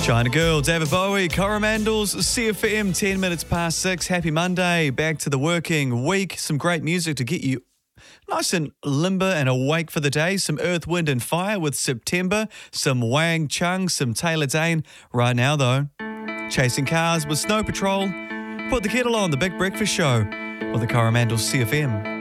China Girl, David Bowie, Coromandels, CFM, 10 minutes past 6. Happy Monday, back to the working week. Some great music to get you nice and limber and awake for the day. Some Earth, Wind and Fire with September. Some Wang Chung, some Taylor Dane. Right now, though, Chasing Cars with Snow Patrol. Put the kettle on, the Big Breakfast Show with the Coromandels CFM.